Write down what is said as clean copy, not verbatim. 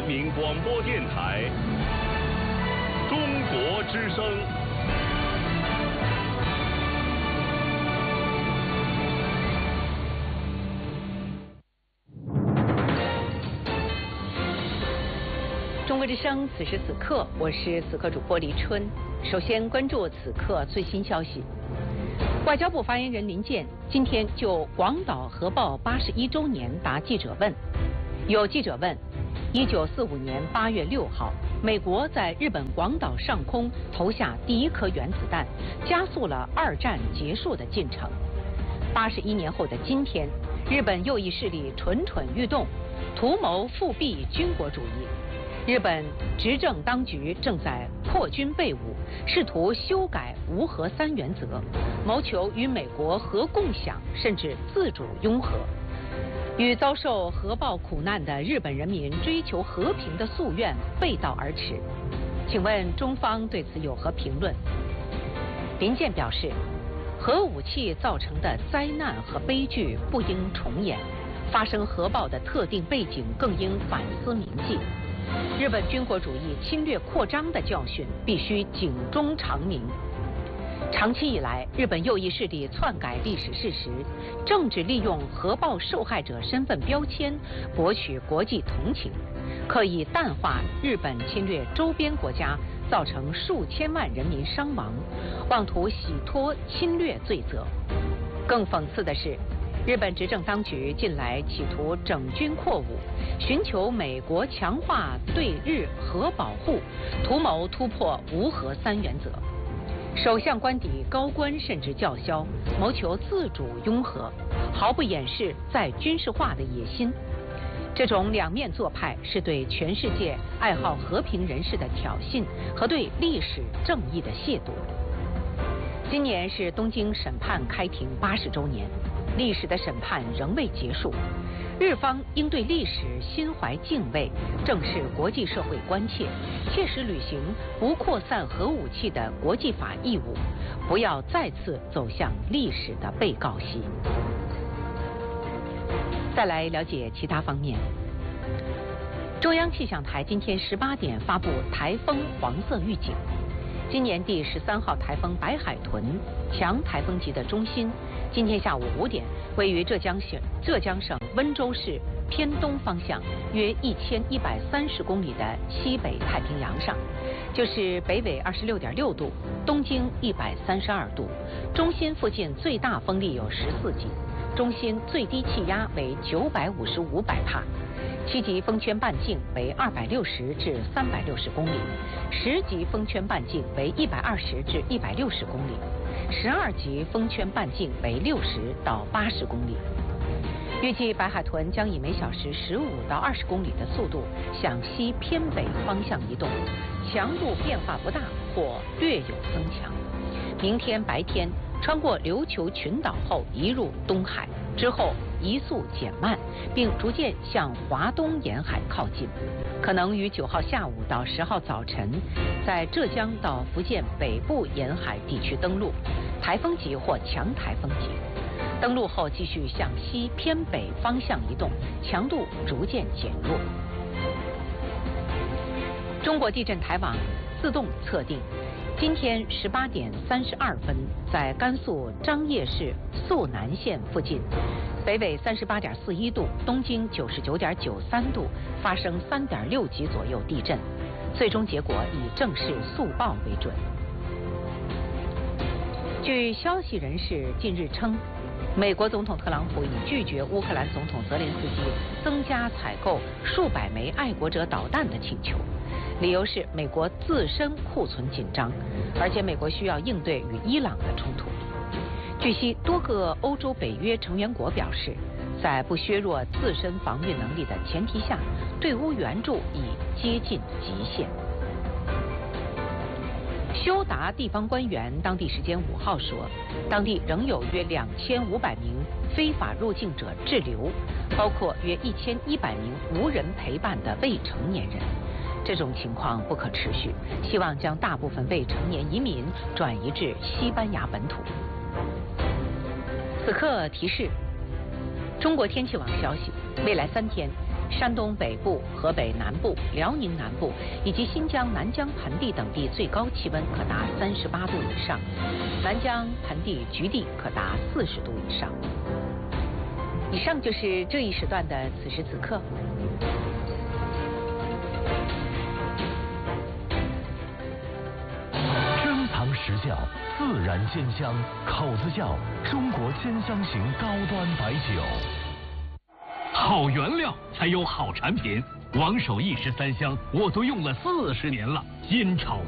民广播电台中国之声。 中国之声，此时此刻，我是此刻主播黎春。首先关注此刻最新消息。外交部发言人林健今天就广岛核爆81周年答记者问。有记者问：1945年8月6号，美国在日本广岛上空投下第一颗原子弹，加速了2战结束的进程。81年后的今天，日本右翼势力蠢蠢欲动，图谋复辟军国主义。日本执政当局正在扩军备武，试图修改无核3原则，谋求与美国核共享甚至自主拥核，与遭受核爆苦难的日本人民追求和平的夙愿背道而驰。请问中方对此有何评论？林健表示，核武器造成的灾难和悲剧不应重演，发生核爆的特定背景更应反思铭记。日本军国主义侵略扩张的教训必须警钟长鸣。长期以来，日本右翼势力篡改历史事实，政治利用核爆受害者身份标签博取国际同情，刻意淡化日本侵略周边国家造成数千万人民伤亡，妄图洗脱侵略罪责。更讽刺的是，日本执政当局近来企图整军扩武，寻求美国强化对日核保护，图谋突破无核3原则。首相官邸高官甚至叫嚣，谋求自主拥核，毫不掩饰再军事化的野心。这种两面做派是对全世界爱好和平人士的挑衅和对历史正义的亵渎。今年是东京审判开庭80周年。历史的审判仍未结束，日方应对历史心怀敬畏，正视国际社会关切，切实履行不扩散核武器的国际法义务，不要再次走向历史的被告席。再来了解其他方面。中央气象台今天18点发布台风黄色预警。今年第13号台风白海豚强台风级的中心，今天下午5点位于浙江省温州市偏东方向约1130公里的西北太平洋上，就是北纬26.6度，东经132度，中心附近最大风力有14级，中心最低气压为955百帕。7级风圈半径为260至360公里，10级风圈半径为120至160公里，12级风圈半径为60到80公里。预计白海豚将以每小时15到20公里的速度向西偏北方向移动，强度变化不大或略有增强。明天白天穿过琉球群岛后移入东海，之后移速减慢，并逐渐向华东沿海靠近，可能于9号下午到10号早晨在浙江到福建北部沿海地区登陆，台风级或强台风级。登陆后继续向西偏北方向移动，强度逐渐减弱。中国地震台网自动测定，今天18点32分，在甘肃张掖市肃南县附近，北纬38.41度，东经99.93度，发生3.6级左右地震，最终结果以正式速报为准。据消息人士近日称，美国总统特朗普已拒绝乌克兰总统泽连斯基增加采购数百枚爱国者导弹的请求，理由是美国自身库存紧张，而且美国需要应对与伊朗的冲突。据悉，多个欧洲北约成员国表示，在不削弱自身防御能力的前提下，对乌援助已接近极限。休达地方官员当地时间5号说，当地仍有约2500名非法入境者滞留，包括约1100名无人陪伴的未成年人。这种情况不可持续，希望将大部分未成年移民转移至西班牙本土。此刻提示：中国天气网消息，未来3天， 山东北部、河北南部、辽宁南部以及新疆南疆盆地等地最高气温可达38度以上，南疆盆地局地可达40度以上。以上就是这一时段的此时此刻。 珍藏实窖，自然鲜香，口子窖，中国鲜香型高端白酒。 好原料才有好产品。王守义13香我都用了40年了，煎炒